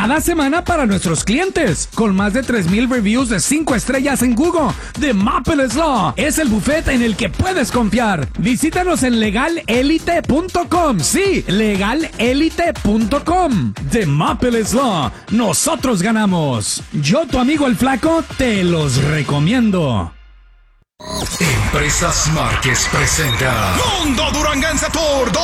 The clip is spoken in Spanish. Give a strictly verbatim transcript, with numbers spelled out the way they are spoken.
cada semana para nuestros clientes. Con más de tres mil reviews de cinco estrellas en Google, The Maple Law es el buffet en el que puedes confiar. Visítanos en legal elite punto com. Sí, legal elite punto com. The Maple Law. Nosotros ganamos. Yo, tu amigo el Flaco, te los recomiendo. Empresas Márquez presenta Mundo Duranguense Tour